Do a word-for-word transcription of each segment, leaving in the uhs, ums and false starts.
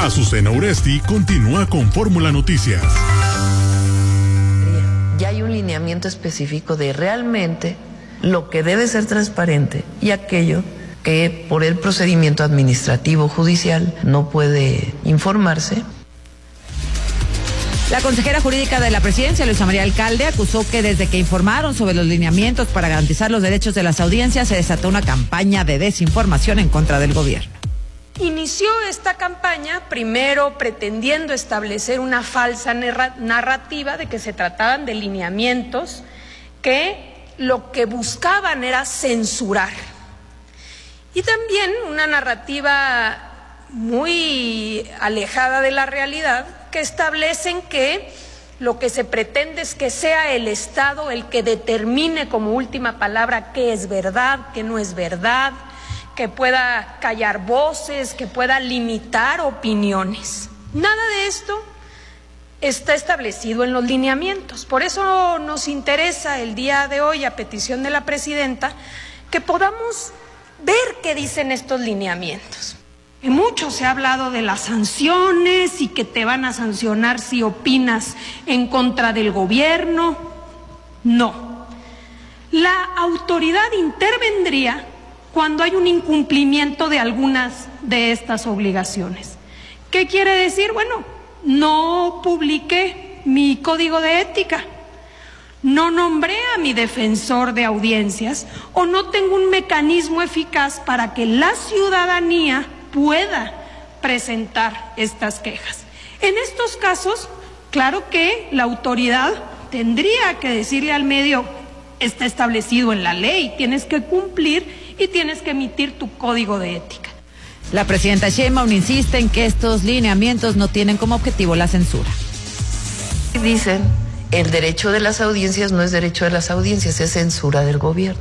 Azucena Uresti continúa con Fórmula Noticias. Ya hay un lineamiento específico de realmente lo que debe ser transparente y aquello que por el procedimiento administrativo judicial no puede informarse. La consejera jurídica de la presidencia, Luisa María Alcalde, acusó que desde que informaron sobre los lineamientos para garantizar los derechos de las audiencias se desató una campaña de desinformación en contra del gobierno. Inició esta campaña primero pretendiendo establecer una falsa narrativa de que se trataban de lineamientos que lo que buscaban era censurar. Y también una narrativa muy alejada de la realidad que establecen que lo que se pretende es que sea el Estado el que determine como última palabra qué es verdad, qué no es verdad, que pueda callar voces, que pueda limitar opiniones. Nada de esto está establecido en los lineamientos. Por eso nos interesa el día de hoy, a petición de la presidenta, que podamos ver qué dicen estos lineamientos. Y mucho se ha hablado de las sanciones y que te van a sancionar si opinas en contra del gobierno. No. La autoridad intervendría cuando hay un incumplimiento de algunas de estas obligaciones. ¿Qué quiere decir? Bueno, no publiqué mi código de ética, no nombré a mi defensor de audiencias o no tengo un mecanismo eficaz para que la ciudadanía pueda presentar estas quejas. En estos casos, claro que la autoridad tendría que decirle al medio, está establecido en la ley, tienes que cumplir y tienes que emitir tu código de ética. La presidenta Sheinbaum insiste en que estos lineamientos no tienen como objetivo la censura. Dicen, el derecho de las audiencias no es derecho de las audiencias, es censura del gobierno.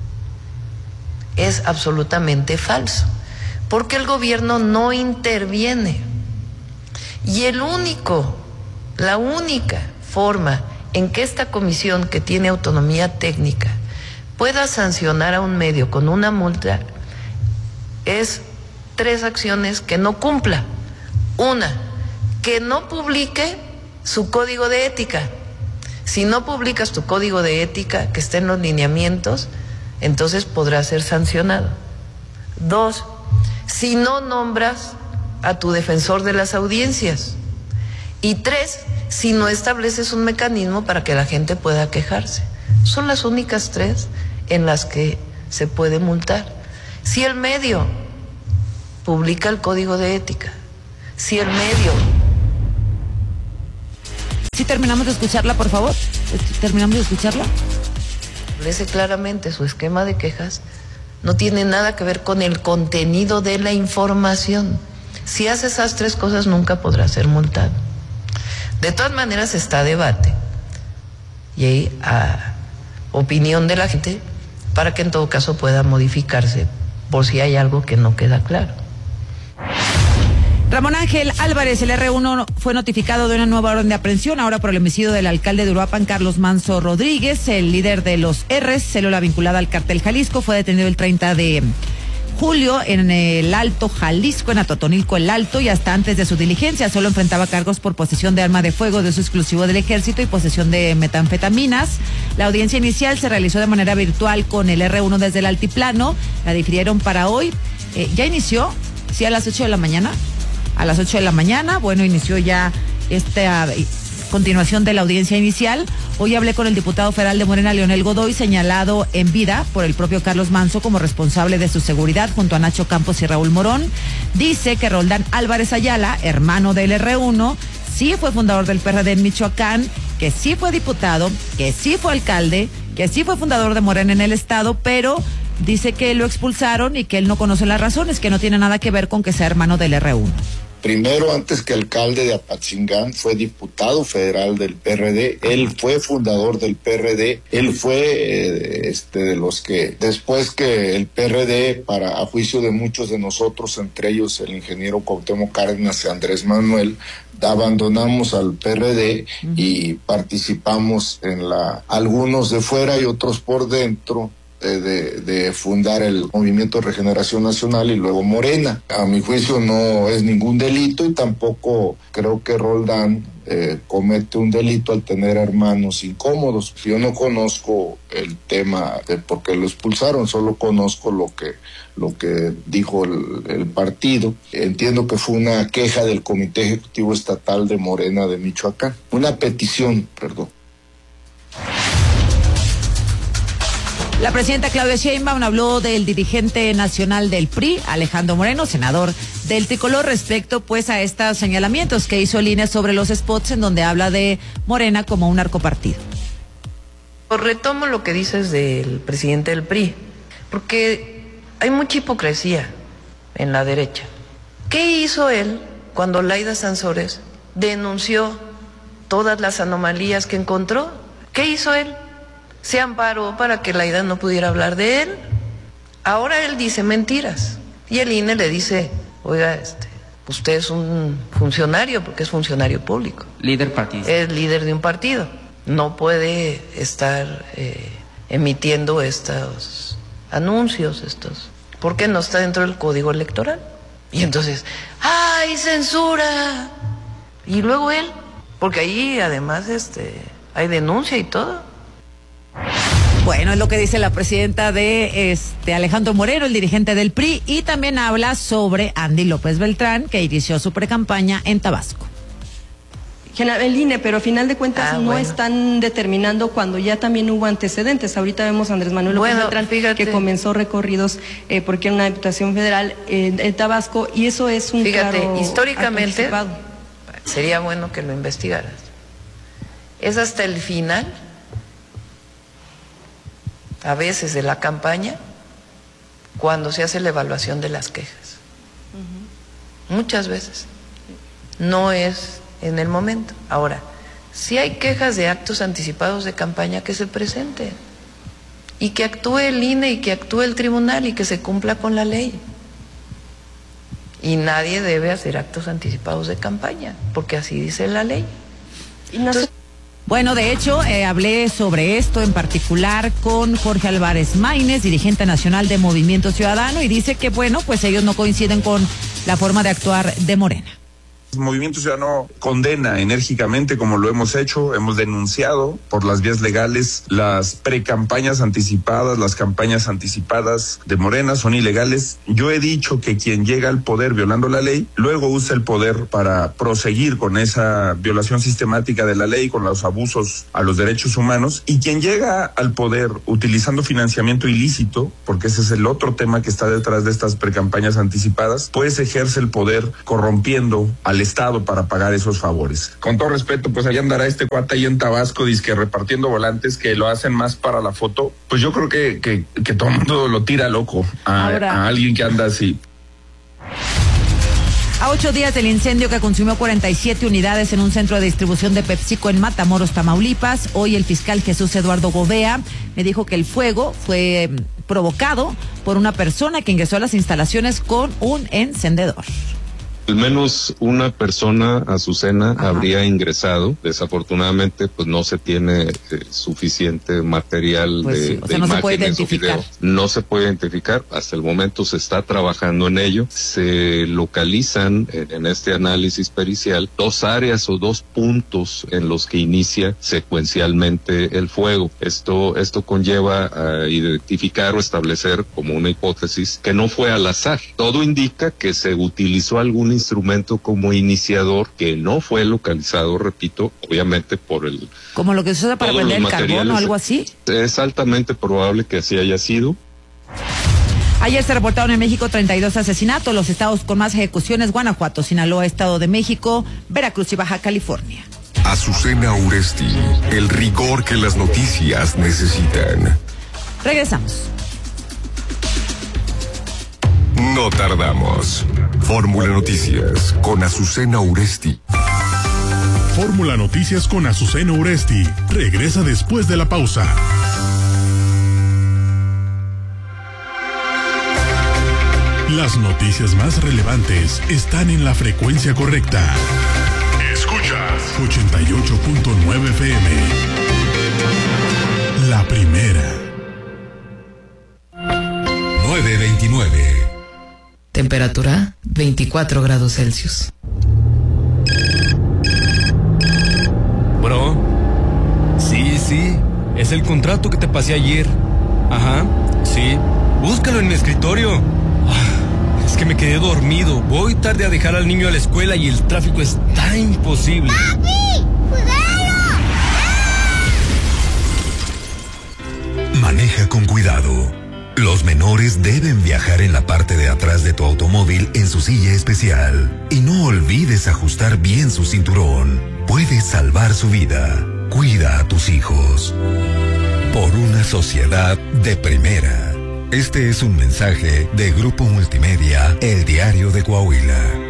Es absolutamente falso, porque el gobierno no interviene. Y el único, la única forma en que esta comisión, que tiene autonomía técnica, pueda sancionar a un medio con una multa es tres acciones que no cumpla. Una, que no publique su código de ética. Si no publicas tu código de ética que esté en los lineamientos, entonces podrás ser sancionado. Dos, si no nombras a tu defensor de las audiencias. Y tres, si no estableces un mecanismo para que la gente pueda quejarse. Son las únicas tres en las que se puede multar. Si el medio publica el código de ética, si el medio... ¿Sí terminamos de escucharla, por favor? ¿Terminamos de escucharla? Establece claramente su esquema de quejas, no tiene nada que ver con el contenido de la información. Si hace esas tres cosas nunca podrá ser multado. De todas maneras está a debate y a opinión de la gente para que en todo caso pueda modificarse por si hay algo que no queda claro. Ramón Ángel Álvarez, el erre uno, fue notificado de una nueva orden de aprehensión, ahora por el homicidio del alcalde de Uruapan, Carlos Manso Rodríguez. El líder de los R's, célula vinculada al cártel Jalisco, fue detenido el treinta de julio en el Alto Jalisco, en Atotonilco el Alto, y hasta antes de su diligencia solo enfrentaba cargos por posesión de arma de fuego de uso exclusivo del ejército y posesión de metanfetaminas. La audiencia inicial se realizó de manera virtual con el erre uno desde el altiplano. La difirieron para hoy. Eh, ¿Ya inició? ¿Sí, a las ocho de la mañana? A las ocho de la mañana, bueno, inició ya esta continuación de la audiencia inicial. Hoy hablé con el diputado federal de Morena, Leonel Godoy, señalado en vida por el propio Carlos Manso como responsable de su seguridad junto a Nacho Campos y Raúl Morón. Dice que Roldán Álvarez Ayala, hermano del erre uno, sí fue fundador del P R D en Michoacán, que sí fue diputado, que sí fue alcalde, que sí fue fundador de Morena en el estado, pero dice que lo expulsaron y que él no conoce las razones, que no tiene nada que ver con que sea hermano del erre uno. Primero, antes que alcalde de Apatzingán, fue diputado federal del P R D, él fue fundador del P R D, él fue eh, este de los que, después que el P R D, para a juicio de muchos de nosotros, entre ellos el ingeniero Cuauhtémoc Cárdenas y Andrés Manuel, abandonamos al P R D y participamos en la, algunos de fuera y otros por dentro, eh, de, de fundar el Movimiento Regeneración Nacional y luego Morena. A mi juicio no es ningún delito y tampoco creo que Roldán eh, comete un delito al tener hermanos incómodos. Yo no conozco el tema de por qué lo expulsaron, solo conozco lo que lo que dijo el, el partido. Entiendo que fue una queja del Comité Ejecutivo Estatal de Morena de Michoacán, una petición, perdón. La presidenta Claudia Sheinbaum habló del dirigente nacional del P R I, Alejandro Moreno, senador del Tricolor, respecto pues a estos señalamientos que hizo el I N E sobre los spots en donde habla de Morena como un narcopartido. Retomo lo que dices del presidente del P R I, porque hay mucha hipocresía en la derecha. ¿Qué hizo él cuando Laida Sansores denunció todas las anomalías que encontró? ¿Qué hizo él? Se amparó para que Laida no pudiera hablar de él. Ahora él dice mentiras y el I N E le dice, oiga, este, usted es un funcionario, porque es funcionario público. Líder partidista. Es líder de un partido. No puede estar eh, emitiendo estos anuncios, estos, porque no está dentro del código electoral. Y entonces, ¡ay, censura! Y luego él, porque ahí además este, hay denuncia y todo. Bueno, es lo que dice la presidenta de este Alejandro Moreno, el dirigente del P R I, y también habla sobre Andy López Beltrán, que inició su precampaña en Tabasco. El I N E, pero a final de cuentas ah, no bueno. están determinando cuando ya también hubo antecedentes. Ahorita vemos a Andrés Manuel López bueno, Beltrán, fíjate. que comenzó recorridos eh, porque era una diputación federal eh, en Tabasco, y eso es un Fíjate, claro históricamente anticipado. Sería bueno que lo investigaras. Es hasta el final, a veces de la campaña, cuando se hace la evaluación de las quejas. Uh-huh. Muchas veces. No es en el momento. Ahora, si hay quejas de actos anticipados de campaña, que se presenten y que actúe el I N E y que actúe el tribunal y que se cumpla con la ley. Y nadie debe hacer actos anticipados de campaña, porque así dice la ley. Y no Entonces, Bueno, de hecho, eh, hablé sobre esto en particular con Jorge Álvarez Maínez, dirigente nacional de Movimiento Ciudadano, y dice que, bueno, pues ellos no coinciden con la forma de actuar de Morena. El Movimiento Ciudadano condena enérgicamente, como lo hemos hecho, hemos denunciado por las vías legales las precampañas anticipadas, las campañas anticipadas de Morena son ilegales. Yo he dicho que quien llega al poder violando la ley, luego usa el poder para proseguir con esa violación sistemática de la ley, con los abusos a los derechos humanos, y quien llega al poder utilizando financiamiento ilícito, porque ese es el otro tema que está detrás de estas precampañas anticipadas, pues ejerce el poder corrompiendo al Estado para pagar esos favores. Con todo respeto, pues allá andará este cuate ahí en Tabasco, dizque repartiendo volantes que lo hacen más para la foto. Pues yo creo que, que, que todo el mundo lo tira loco a, a alguien que anda así. A ocho días del incendio que consumió cuarenta y siete unidades en un centro de distribución de PepsiCo en Matamoros, Tamaulipas, hoy el fiscal Jesús Eduardo Gobea me dijo que el fuego fue provocado por una persona que ingresó a las instalaciones con un encendedor. Al menos una persona, Azucena, Ajá. habría ingresado. Desafortunadamente, pues no se tiene eh, suficiente material pues de, sí. o sea, de no se puede imágenes o identificar. video. No se puede identificar. Hasta el momento se está trabajando en ello. Se localizan en, en este análisis pericial dos áreas o dos puntos en los que inicia secuencialmente el fuego. Esto, esto conlleva a identificar o establecer como una hipótesis que no fue al azar. Todo indica que se utilizó algún instrumento como iniciador que no fue localizado, repito, obviamente por el... Como lo que se usa para prender el carbón o algo así. Es altamente probable que así haya sido. Ayer se reportaron en México treinta y dos asesinatos, los estados con más ejecuciones: Guanajuato, Sinaloa, Estado de México, Veracruz y Baja California. Azucena Uresti, el rigor que las noticias necesitan. Regresamos. No tardamos. Fórmula Noticias con Azucena Uresti. Fórmula Noticias con Azucena Uresti regresa después de la pausa. Las noticias más relevantes están en la frecuencia correcta. Escuchas ochenta y ocho punto nueve F M. La primera. veintinueve. Temperatura veinticuatro grados Celsius. Bro, sí, sí, es el contrato que te pasé ayer. Ajá, sí, búscalo en mi escritorio. Ah, es que me quedé dormido, voy tarde a dejar al niño a la escuela y el tráfico está imposible. ¡Papi! ¡Cuidado! Maneja con cuidado. Los menores deben viajar en la parte de atrás de tu automóvil en su silla especial. Y no olvides ajustar bien su cinturón. Puedes salvar su vida. Cuida a tus hijos. Por una sociedad de primera. Este es un mensaje de Grupo Multimedia, El Diario de Coahuila.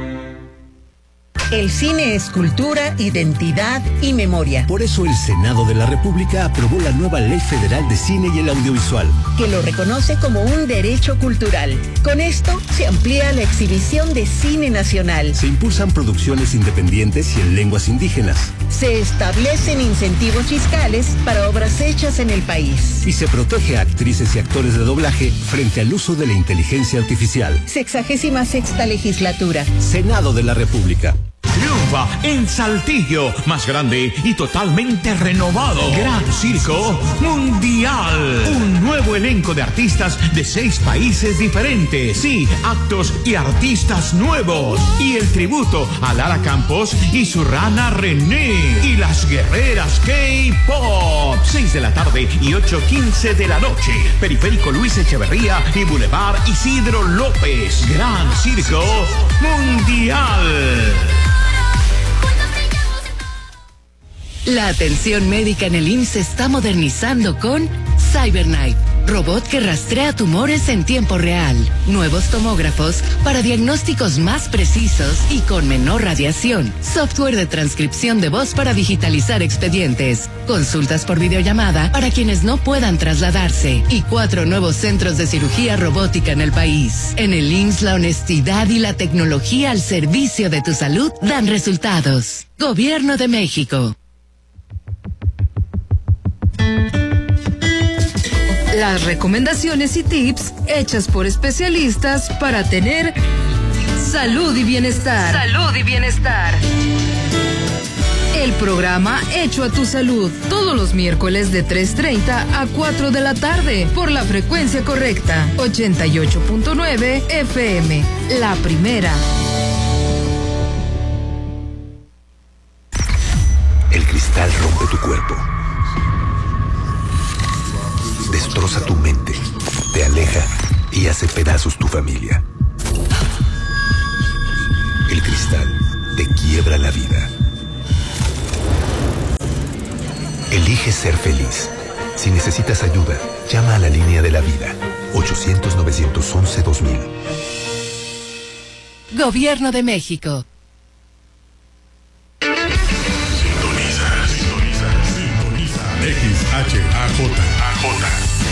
El cine es cultura, identidad y memoria. Por eso el Senado de la República aprobó la nueva Ley Federal de Cine y el Audiovisual, que lo reconoce como un derecho cultural. Con esto se amplía la exhibición de cine nacional. Se impulsan producciones independientes y en lenguas indígenas. Se establecen incentivos fiscales para obras hechas en el país. Y se protege a actrices y actores de doblaje frente al uso de la inteligencia artificial. Sexagésima sexta legislatura. Senado de la República. Triunfa en Saltillo, más grande y totalmente renovado. Gran Circo Mundial. Un nuevo elenco de artistas de seis países diferentes. Sí, actos y artistas nuevos. Y el tributo a Lara Campos y su rana René. Y las guerreras K-Pop. seis de la tarde y ocho quince de la noche. Periférico Luis Echeverría y Boulevard Isidro López. Gran Circo Mundial. La atención médica en el I M S S se está modernizando con CyberKnife, robot que rastrea tumores en tiempo real, nuevos tomógrafos para diagnósticos más precisos y con menor radiación, software de transcripción de voz para digitalizar expedientes, consultas por videollamada para quienes no puedan trasladarse y cuatro nuevos centros de cirugía robótica en el país. En el I M S S la honestidad y la tecnología al servicio de tu salud dan resultados. Gobierno de México. Las recomendaciones y tips hechas por especialistas para tener salud y bienestar. Salud y bienestar. El programa Hecho a tu Salud, todos los miércoles de tres treinta a cuatro de la tarde, por la frecuencia correcta, ochenta y ocho punto nueve F M, la primera. El cristal rompe tu cuerpo. Destroza tu mente, te aleja y hace pedazos tu familia. El cristal te quiebra la vida. Elige ser feliz. Si necesitas ayuda, llama a la línea de la vida. ochocientos, novecientos once, dos mil. Gobierno de México. Sintoniza, sintoniza, sintoniza. X H A J.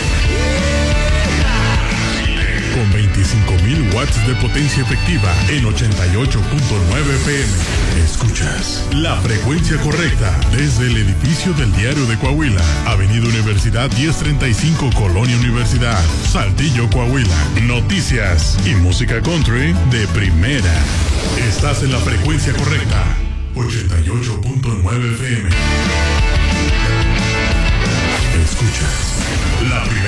Con veinticinco mil watts de potencia efectiva en ochenta y ocho punto nueve F M. Escuchas la frecuencia correcta desde el edificio del Diario de Coahuila, Avenida Universidad diez treinta y cinco, Colonia Universidad, Saltillo, Coahuila. Noticias y música country de primera. Estás en la frecuencia correcta, ochenta y ocho punto nueve F M. Escuchas la primera.